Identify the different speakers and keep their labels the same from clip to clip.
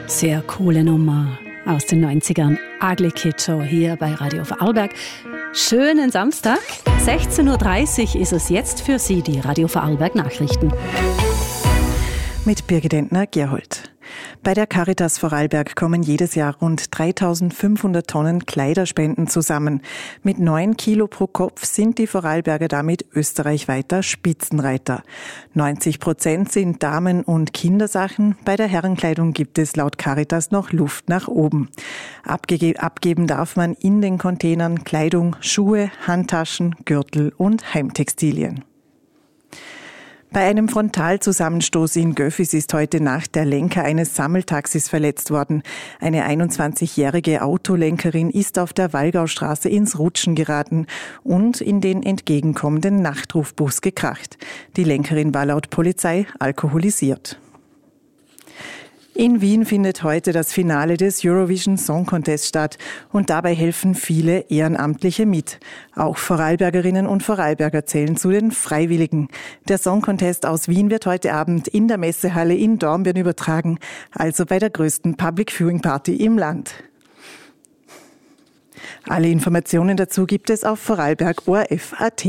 Speaker 1: Sehr coole Nummer aus den 90ern. Ugly Kid Show hier bei Radio Vorarlberg. Schönen Samstag. 16.30 Uhr ist es jetzt für Sie, die Radio Vorarlberg Nachrichten.
Speaker 2: Mit Birgit Entner-Gerhold. Bei der Caritas Vorarlberg kommen jedes Jahr rund 3.500 Tonnen Kleiderspenden zusammen. Mit 9 Kilo pro Kopf sind die Vorarlberger damit österreichweiter Spitzenreiter. 90% sind Damen- und Kindersachen. Bei der Herrenkleidung gibt es laut Caritas noch Luft nach oben. Abgeben darf man in den Containern Kleidung, Schuhe, Handtaschen, Gürtel und Heimtextilien. Bei einem Frontalzusammenstoß in Göffis ist heute Nacht der Lenker eines Sammeltaxis verletzt worden. Eine 21-jährige Autolenkerin ist auf der Wallgaustraße ins Rutschen geraten und in den entgegenkommenden Nachtrufbus gekracht. Die Lenkerin war laut Polizei alkoholisiert. In Wien findet heute das Finale des Eurovision Song Contest statt und dabei helfen viele Ehrenamtliche mit. Auch Vorarlbergerinnen und Vorarlberger zählen zu den Freiwilligen. Der Song Contest aus Wien wird heute Abend in der Messehalle in Dornbirn übertragen, also bei der größten Public Viewing Party im Land. Alle Informationen dazu gibt es auf vorarlberg.orf.at.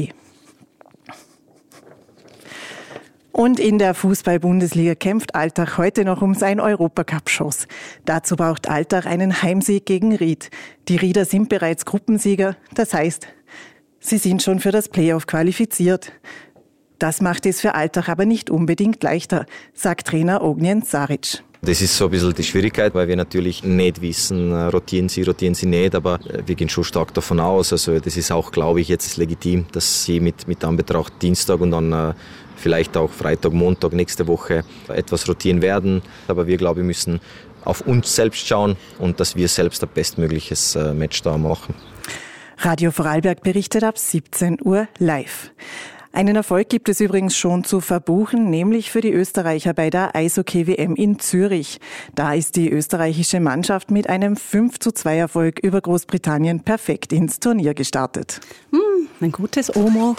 Speaker 2: Und in der Fußball-Bundesliga kämpft Altach heute noch um sein Europacup-Chance. Dazu braucht Altach einen Heimsieg gegen Ried. Die Rieder sind bereits Gruppensieger, das heißt, sie sind schon für das Playoff qualifiziert. Das macht es für Altach aber nicht unbedingt leichter, sagt Trainer Ognjen Saric.
Speaker 3: Das ist so ein bisschen die Schwierigkeit, weil wir natürlich nicht wissen, rotieren sie nicht, aber wir gehen schon stark davon aus. Also das ist auch, glaube ich, jetzt legitim, dass sie mit Anbetracht Dienstag und dann vielleicht auch Freitag, Montag nächste Woche etwas rotieren werden. Aber wir, glaube ich, müssen auf uns selbst schauen und dass wir selbst ein bestmögliches Match da machen.
Speaker 2: Radio Vorarlberg berichtet ab 17 Uhr live. Einen Erfolg gibt es übrigens schon zu verbuchen, nämlich für die Österreicher bei der Eishockey-WM in Zürich. Da ist die österreichische Mannschaft mit einem 5:2 über Großbritannien perfekt ins Turnier gestartet.
Speaker 1: Ein gutes Omen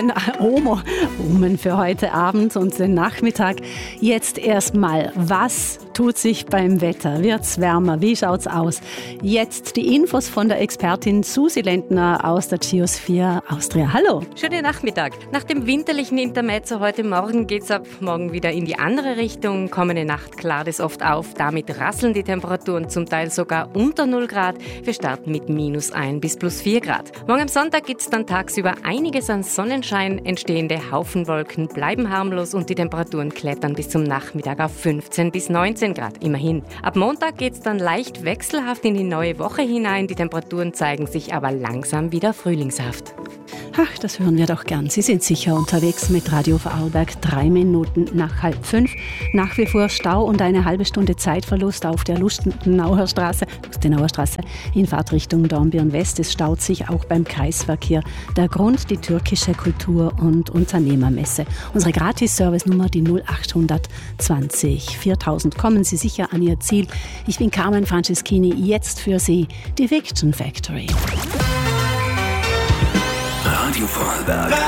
Speaker 1: für heute Abend und den Nachmittag. Jetzt erstmal, was tut sich beim Wetter? Wird's wärmer? Wie schaut's aus? Jetzt die Infos von der Expertin Susi Lentner aus der Geosphere Austria. Hallo.
Speaker 4: Schönen Nachmittag. Nach dem winterlichen Intermezzo heute Morgen geht's ab morgen wieder in die andere Richtung. Kommende Nacht klart es oft auf. Damit rasseln die Temperaturen zum Teil sogar unter 0 Grad. Wir starten mit -1 bis +4 Grad. Morgen am Sonntag gibt's dann tagsüber einiges an Sonnenschein. Entstehende Haufenwolken bleiben harmlos und die Temperaturen klettern bis zum Nachmittag auf 15 bis 19 Grad. Immerhin. Ab Montag geht's dann leicht wechselhaft in die neue Woche hinein. Die Temperaturen zeigen sich aber langsam wieder frühlingshaft.
Speaker 1: Ach, das hören wir doch gern. Sie sind sicher unterwegs mit Radio Vorarlberg. 3 Minuten nach 4:30. Nach wie vor Stau und eine halbe Stunde Zeitverlust auf der Lustenauer Straße in Fahrtrichtung Dornbirn West. Es staut sich auch beim Kreisverkehr. Der Grund, die türkische Kultur- und Unternehmermesse. Unsere Gratis-Service-Nummer, die 0800 20 4000. Kommen Sie sicher an Ihr Ziel. Ich bin Carmen Franceschini, jetzt für Sie, die Fiction Factory.
Speaker 5: Radio Vorarlberg.